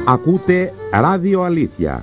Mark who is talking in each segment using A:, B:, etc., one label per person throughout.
A: Ακούτε Ράδιο Αλήθεια.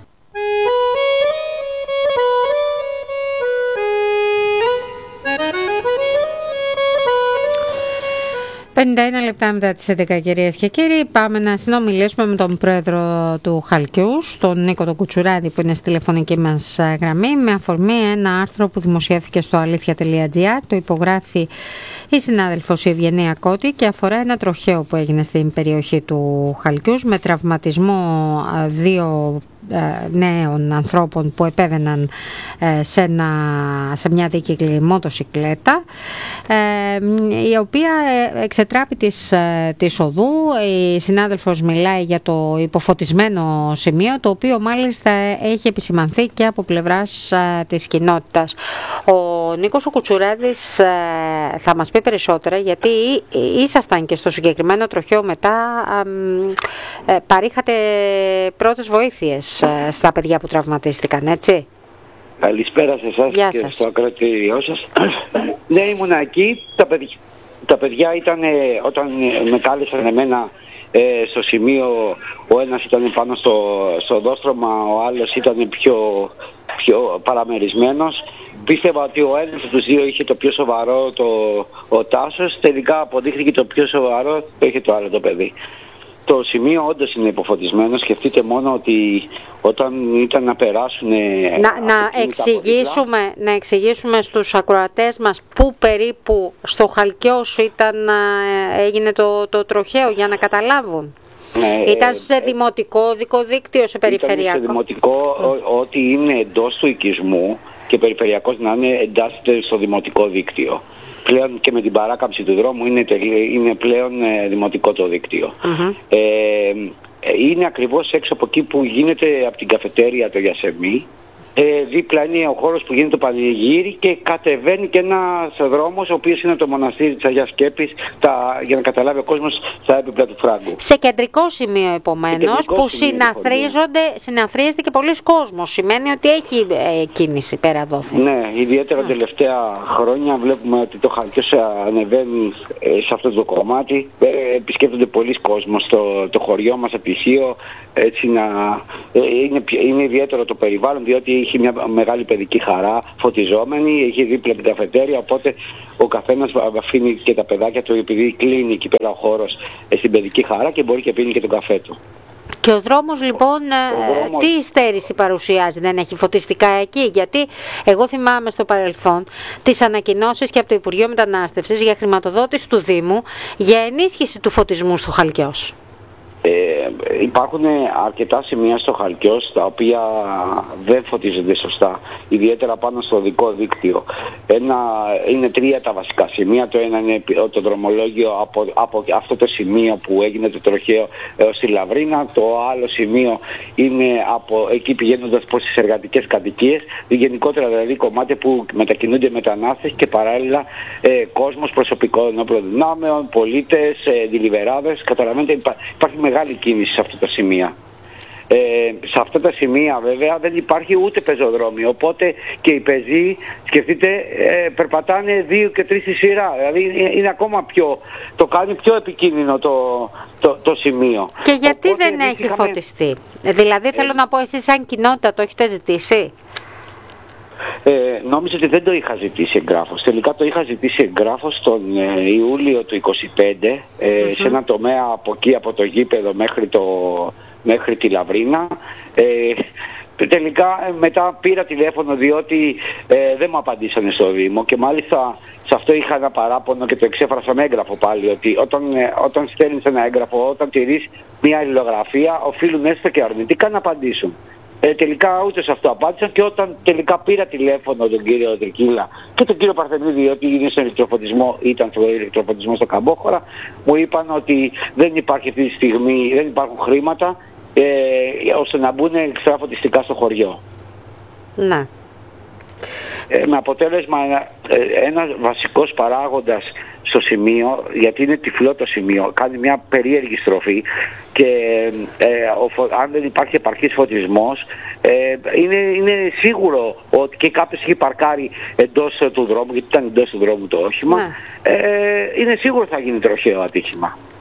A: «51 λεπτά μετά τις 11, κυρίες και κύριοι, πάμε να συνομιλήσουμε με τον πρόεδρο του Χαλκιούς, τον Νίκο τον Κουτσουράδη, που είναι στη τηλεφωνική μας γραμμή, με αφορμή ένα άρθρο που δημοσιεύθηκε στο αλήθεια.gr. Το υπογράφει η συνάδελφος η Ευγενία Κώτη και αφορά ένα τροχαίο που έγινε στην περιοχή του Χαλκιούς με τραυματισμό δύο νέων ανθρώπων που επέβαιναν σε μια δίκυκλη μοτοσικλέτα, η οποία εξετράπη της οδού. Η συνάδελφος μιλάει για το υποφωτισμένο σημείο, το οποίο μάλιστα έχει επισημανθεί και από πλευράς της κοινότητας. Ο Νίκος ο Κουτσουράδης θα μας πει περισσότερα, γιατί ήσασταν και στο συγκεκριμένο τροχαίο μετά, παρήχατε πρώτες βοήθειες στα παιδιά που τραυματίστηκαν, έτσι?
B: Καλησπέρα σε εσάς και στο ακροατήριό σας. Ναι, ήμουνα εκεί. Τα παιδιά ήταν, όταν με κάλεσαν εμένα στο σημείο, ο ένας ήταν πάνω στο δόστρωμα, ο άλλος ήταν πιο παραμερισμένος. Πίστευα ότι ο ένας από τους δύο είχε το πιο σοβαρό, ο Τάσος. Τελικά αποδείχθηκε το πιο σοβαρό το είχε το άλλο το παιδί. Το σημείο όντως είναι υποφωτισμένο. Σκεφτείτε μόνο ότι όταν ήταν να περάσουν...
C: Να εξηγήσουμε στους ακροατές μας πού περίπου στο Χαλκιός έγινε το τροχαίο, για να καταλάβουν. Ναι, ήταν σε δημοτικό δίκτυο, σε περιφερειακό?
B: Ήταν σε δημοτικό, ότι είναι εντός του οικισμού, και περιφερειακός να είναι, εντάσσεται στο δημοτικό δίκτυο. Πλέον και με την παράκαμψη του δρόμου είναι πλέον δημοτικό το δίκτυο. Είναι ακριβώς έξω από εκεί που γίνεται από την καφετέρια το Γιασεμί. Δίπλα είναι ο χώρος που γίνεται το πανηγύρι και κατεβαίνει και ένας δρόμος, ο οποίος είναι το μοναστήρι της Αγίας Σκέπης, για να καταλάβει ο κόσμος, στα έπιπλα του Φράγκου.
C: Σε κεντρικό σημείο επομένως, που συναθρίζεται και πολλοί κόσμος. Σημαίνει ότι έχει κίνηση πέρα δόθη.
B: Ναι, ιδιαίτερα τελευταία χρόνια βλέπουμε ότι το Χαλκιός ανεβαίνει σε αυτό το κομμάτι. Επισκέπτονται πολλοί κόσμος το χωριό μας, Απτυχίο. Έτσι είναι ιδιαίτερο το περιβάλλον, διότι έχει μια μεγάλη παιδική χαρά, φωτιζόμενη, έχει δίπλα την καφετέρια, οπότε ο καθένας αφήνει και τα παιδάκια του, επειδή κλείνει εκεί πέρα ο χώρος στην παιδική χαρά, και μπορεί και πίνει και τον καφέ του.
C: Και ο δρόμος λοιπόν, τι στέρηση παρουσιάζει, δεν έχει φωτιστικά εκεί? Γιατί εγώ θυμάμαι στο παρελθόν τις ανακοινώσεις και από το Υπουργείο Μετανάστευσης για χρηματοδότηση του Δήμου για ενίσχυση του φωτισμού στο Χαλκιός.
B: Υπάρχουν αρκετά σημεία στο Χαλκιός τα οποία δεν φωτίζονται σωστά, ιδιαίτερα πάνω στο οδικό δίκτυο. Είναι τρία τα βασικά σημεία. Το ένα είναι το δρομολόγιο από αυτό το σημείο που έγινε το τροχαίο έως τη Λαβρίνα. Το άλλο σημείο είναι από εκεί πηγαίνοντας προς τις εργατικές κατοικίες. Γενικότερα δηλαδή κομμάτια που μετακινούνται μετανάστες και παράλληλα κόσμος, προσωπικών όπλων δυνάμεων, πολίτες, διλιβεράδες. Καταλαβαίνετε, υπάρχει μεγάλη κίνηση σε αυτά τα σημεία. Σε αυτά τα σημεία βέβαια δεν υπάρχει ούτε πεζοδρόμιο, οπότε και οι πεζοί, σκεφτείτε, περπατάνε 2 και 3 στη σειρά. Δηλαδή είναι ακόμα το κάνει πιο επικίνδυνο το σημείο.
C: Και γιατί οπότε δεν έχει φωτιστεί? Δηλαδή θέλω να πω, εσείς σαν κοινότητα το έχετε ζητήσει?
B: Νόμιζα ότι δεν το είχα ζητήσει εγγράφος. Τελικά το είχα ζητήσει εγγράφος τον Ιούλιο του 2025, σε ένα τομέα από εκεί, από το γήπεδο μέχρι τη Λαβρίνα. Τελικά μετά πήρα τηλέφωνο, διότι δεν μου απαντήσανε στο Δήμο, και μάλιστα σε αυτό είχα ένα παράπονο και το εξέφρασα με έγγραφο πάλι, ότι όταν στέλνεις ένα έγγραφο, όταν τηρείς μια αλληλογραφία, οφείλουν έστω και αρνητικά να απαντήσουν. Τελικά ούτε σε αυτό απάντησαν, και όταν τελικά πήρα τηλέφωνο τον κύριο Τρικίλα και τον κύριο Παρθενίδη, διότι είναι στον ηλεκτροφωτισμό, ήταν στο ηλεκτροφωτισμό στο Καμπόχωρα, μου είπαν ότι δεν υπάρχει αυτή τη στιγμή, δεν υπάρχουν χρήματα ώστε να μπουν εξτρά φωτιστικά στο χωριό.
C: Ναι.
B: Με αποτέλεσμα ένας βασικός παράγοντας στο σημείο, γιατί είναι τυφλό το σημείο, κάνει μια περίεργη στροφή, και αν δεν υπάρχει επαρκής φωτισμός, είναι σίγουρο ότι και κάποιος έχει παρκάρει εντός του δρόμου, γιατί ήταν εντός του δρόμου το όχημα, είναι σίγουρο θα γίνει τροχαίο ατύχημα.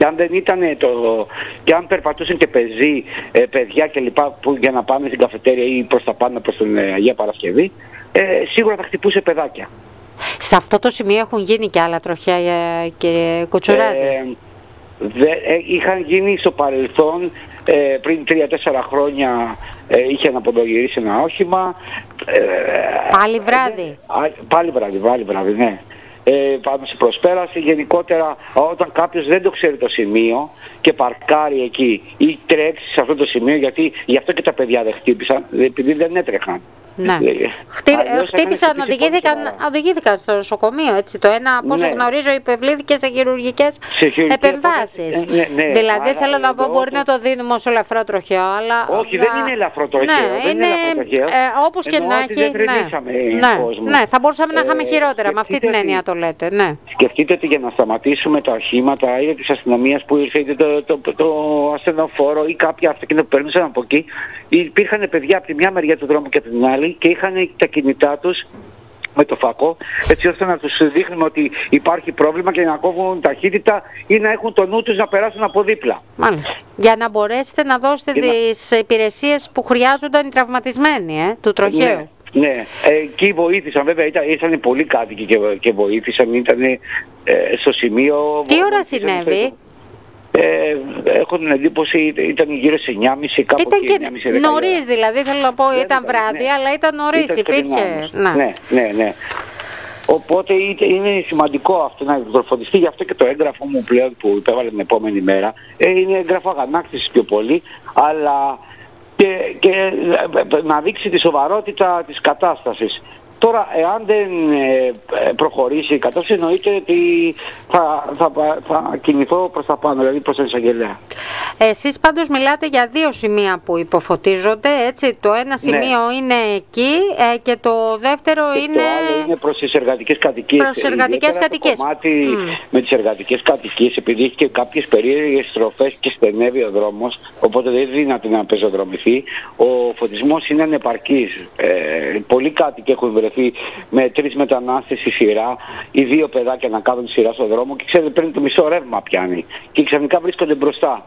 B: Και αν δεν ήταν και αν περπατούσαν και παιδιά και λοιπά για να πάνε στην καφετέρια ή προς τα πάνω προς την Αγία Παρασκευή, σίγουρα θα χτυπούσε παιδάκια.
C: Σε αυτό το σημείο έχουν γίνει και άλλα τροχιά, κύριε Κουτσουράδη?
B: Είχαν γίνει στο παρελθόν, πριν 3-4 χρόνια είχε αναποδογυρίσει ένα όχημα.
C: Πάλι βράδυ?
B: Πάλι βράδυ, ναι. Πάνω σε προσπέραση. Γενικότερα, όταν κάποιος δεν το ξέρει το σημείο και παρκάρει εκεί ή τρέξει σε αυτό το σημείο, γιατί γι' αυτό και τα παιδιά δεν χτύπησαν, επειδή δεν έτρεχαν.
C: Ναι. Χτύπησαν, οδηγήθηκαν στο νοσοκομείο, έτσι. Το ένα, από όσο γνωρίζω, υπευλήθηκε σε χειρουργικές επεμβάσεις. Δηλαδή, θέλω να πω, μπορεί να το δίνουμε ως ελαφρό τροχαίο, αλλά...
B: Όχι, δεν είναι ελαφρό τροχαίο.
C: Όπως και να έχει, ναι, θα μπορούσαμε να είχαμε χειρότερα, με αυτή την έννοια το λέτε. Ναι.
B: Σκεφτείτε ότι για να σταματήσουμε τα οχήματα, είτε της αστυνομίας που ήρθε, είτε το ασθενοφόρο ή κάποια αυτοκίνητα που περνούσαν από εκεί, υπήρχαν παιδιά από τη μια μεριά του δρόμου και από την άλλη και είχαν τα κινητά τους με το φακό, έτσι ώστε να τους δείχνουμε ότι υπάρχει πρόβλημα και να κόβουν ταχύτητα ή να έχουν το νου τους να περάσουν από δίπλα.
C: Μάλιστα. Για να μπορέσετε να δώσετε τις υπηρεσίες που χρειάζονταν οι τραυματισμένοι του τροχαίου.
B: Ναι, εκεί βοήθησαν, βέβαια ήταν πολλοί κάτοικοι και βοήθησαν, ήταν στο σημείο...
C: Τι ώρα συνέβη?
B: Έχω την εντύπωση ήταν γύρω σε 9.30, κάπου
C: ήταν και νωρίς, δηλαδή θέλω να πω, ήταν βράδυ, αλλά ήταν νωρίς, υπήρχε.
B: Ναι. Οπότε είναι σημαντικό αυτό να τροφοδιστεί, γι' αυτό και το έγγραφο μου πλέον που υπέβαλε την επόμενη μέρα είναι έγγραφο αγανάκτησης πιο πολύ, αλλά και να δείξει τη σοβαρότητα της κατάστασης. Τώρα, εάν δεν προχωρήσει η κατάσταση, εννοείται ότι θα κινηθώ προς τα πάνω, δηλαδή προς τον εισαγγελέα.
C: Εσείς πάντως μιλάτε για δύο σημεία που υποφωτίζονται, έτσι. Το ένα σημείο είναι εκεί και το δεύτερο είναι...
B: Το άλλο είναι προς τις εργατικές κατοικίες.
C: Προς τις εργατικές κατοικίες.
B: Το κομμάτι με τις εργατικές κατοικίες, επειδή έχει και κάποιες περίεργες στροφές και στενεύει ο δρόμος, οπότε δεν δύναται να πεζοδρομηθεί, ο φωτισμός είναι ανεπαρκής. Πολλοί κάτοικοι έχουν βρεθεί με 3 μετανάστες στη σειρά ή 2 παιδάκια να κάνουν σειρά στον δρόμο και ξέρετε πριν το μισό ρεύμα πιάνει και ξαφνικά βρίσκονται μπροστά.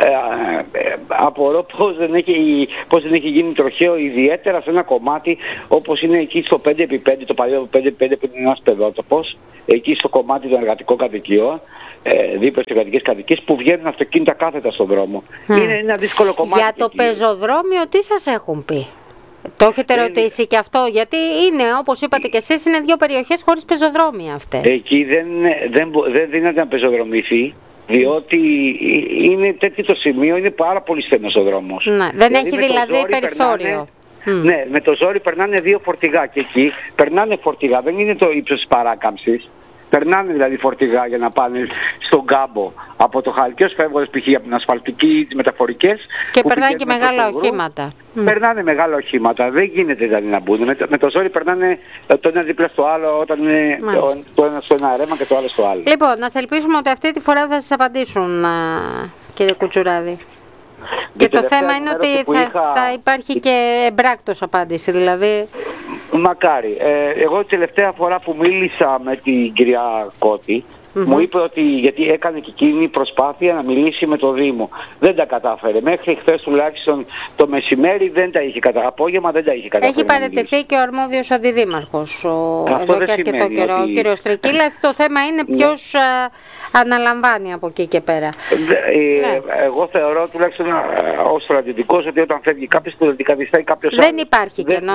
B: Απορώ πώς δεν έχει γίνει τροχαίο, ιδιαίτερα σε ένα κομμάτι όπως είναι εκεί στο 5x5, το παλιό 5x5 που είναι ένας παιδότοπος, εκεί στο κομμάτι των εργατικών κατοικιών, δίπλα στις εργατικές κατοικίες που βγαίνουν αυτοκίνητα κάθετα στον δρόμο. Είναι ένα δύσκολο κομμάτι.
C: Για το πεζοδρόμιο τι σας έχουν πει? Το έχετε ρωτήσει και αυτό? Γιατί είναι, όπως είπατε και εσείς, είναι δύο περιοχές χωρίς πεζοδρόμια αυτές.
B: Εκεί δεν δύναται να πεζοδρομηθεί, διότι είναι τέτοιο το σημείο, είναι πάρα πολύ στενός ο δρόμος.
C: Ναι, δεν έχει δηλαδή περιθώριο.
B: Ναι, με το ζόρι περνάνε 2 φορτηγά και εκεί περνάνε φορτηγά, δεν είναι το ύψος της παράκαμψης. Περνάνε δηλαδή φορτηγά για να πάνε στον κάμπο από το Χαλκιός, φεύγοντας π.χ. από την ασφαλτική ή τις μεταφορικές.
C: Και περνάνε και μεγάλα οχήματα.
B: Περνάνε μεγάλα οχήματα, δεν γίνεται δηλαδή να μπουν. Με το ζόρι περνάνε το ένα δίπλα στο άλλο, όταν είναι το ένα στο ένα ρέμα και το άλλο στο άλλο.
C: Λοιπόν, να ελπίσουμε ότι αυτή τη φορά θα σας απαντήσουν, κύριε Κουτσουράδη. Και το θέμα είναι ότι θα υπάρχει και εμπράκτος απάντηση, δηλαδή...
B: Μακάρι. Εγώ την τελευταία φορά που μίλησα με την κυρία Κώτη, μου είπε ότι γιατί έκανε και εκείνη προσπάθεια να μιλήσει με το Δήμο. Δεν τα κατάφερε. Μέχρι χθες τουλάχιστον το μεσημέρι δεν τα είχε καταφέρει. Απόγευμα δεν τα είχε καταφέρει.
C: Έχει παραιτηθεί και ο αρμόδιος αντιδήμαρχος εδώ και αρκετό καιρό, ο κύριος Τρικίλας. Το θέμα είναι ποιος αναλαμβάνει από εκεί και πέρα.
B: Εγώ θεωρώ τουλάχιστον ως στρατιωτικός ότι όταν φεύγει κάποιος του αντικαθιστάει κάποιος
C: άλλος. Δεν υπάρχει κενό.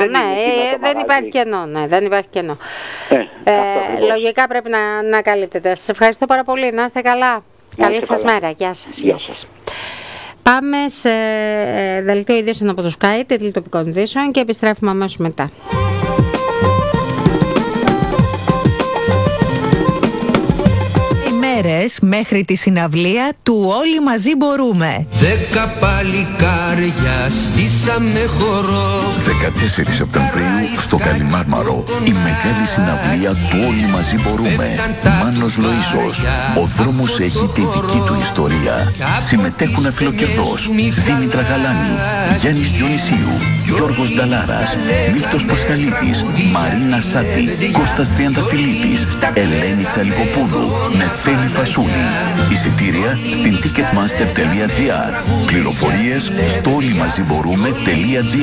C: Δεν υπάρχει κενό. Λογικά πρέπει να καλύπτεται. Σας ευχαριστώ πάρα πολύ. Να είστε καλά. Καλή σας μέρα. Γεια σας.
B: Γεια σας.
C: Πάμε σε δελτίο ειδήσεων από το Sky, τίτλοι τοπικών ειδήσεων και επιστρέφουμε αμέσως μετά.
D: Μέχρι τη συναυλία του Όλοι Μαζί Μπορούμε.
E: 10 παλικάρια στήσαμε χορό.
F: 14 Σεπτεμβρίου στο Καλιμάρμαρο. Η μεγάλη συναυλία του Όλοι Μαζί Μπορούμε. Μάνος Λοΐσος. Ο δρόμος έχει τη δική του ιστορία. Συμμετέχουν Αφιλοκερδός, Δήμητρα Γαλάνη, Γιάννης Διονυσίου, Γιώργος Νταλάρας, Μίλτος Πασχαλίδης, Μαρίνα Σάτη, Κώστας Τριανταφυλλίδης, Ελένη Τσαλικοπούλου, Νεφέλη Φασούλη. Εισιτήρια στην ticketmaster.gr. Πληροφορίες στο όλοιμαζιμπορούμε.gr.